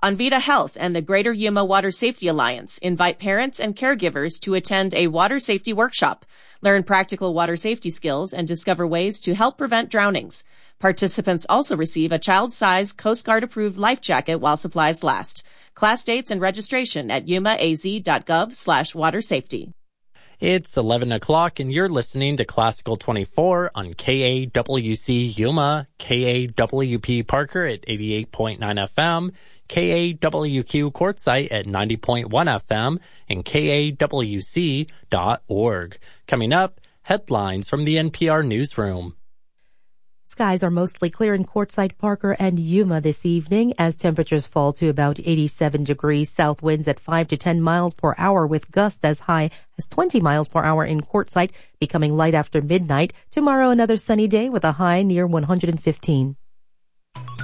Envita Health and the Greater Yuma Water Safety Alliance invite parents and caregivers to attend a water safety workshop, learn practical water safety skills, and discover ways to help prevent drownings. Participants also receive a child-size Coast Guard-approved life jacket while supplies last. Class dates and registration at yumaaz.gov/watersafety. It's 11 o'clock and you're listening to Classical 24 on KAWC Yuma, KAWP Parker at 88.9 FM, KAWQ Quartzsite at 90.1 FM, and KAWC.org. Coming up, headlines from the NPR Newsroom. Skies are mostly clear in Quartzsite, Parker, and Yuma this evening as temperatures fall to about 87 degrees. South winds at 5 to 10 miles per hour with gusts as high as 20 miles per hour in Quartzsite, becoming light after midnight. Tomorrow, another sunny day with a high near 115.